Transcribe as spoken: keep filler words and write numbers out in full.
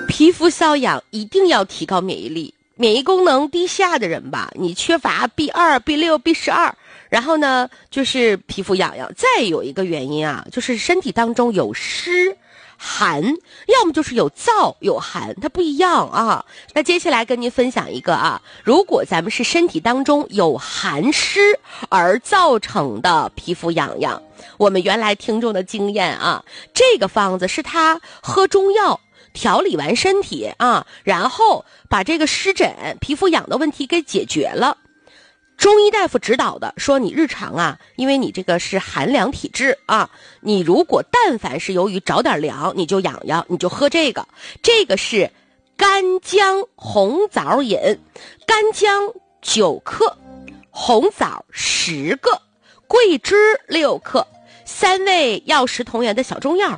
皮肤瘙痒一定要提高免疫力，免疫功能低下的人吧，你缺乏 B 二 B 六 B 十二，然后呢就是皮肤痒痒。再有一个原因啊，就是身体当中有湿寒，要么就是有燥有寒，它不一样啊。那接下来跟您分享一个啊，如果咱们是身体当中有寒湿而造成的皮肤痒痒，我们原来听众的经验啊，这个方子是他喝中药调理完身体啊，然后把这个湿疹皮肤痒的问题给解决了。中医大夫指导的，说你日常啊，因为你这个是寒凉体质啊，你如果但凡是由于着点凉你就痒痒，你就喝这个。这个是干姜红枣饮，干姜九克，红枣十个，桂枝六克，三味药食同源的小中药，